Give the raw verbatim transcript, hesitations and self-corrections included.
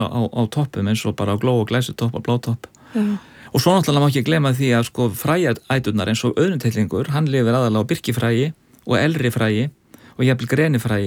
á, á toppum eins og bara á gló og glæsutopp og blátopp. Já. Og svo náttúrulega má ekki gleyma því að sko frææturnar eins og auðnumtillingur, hann lifir aðalega á birkifræi og elrifræi og jafnvel grenifræi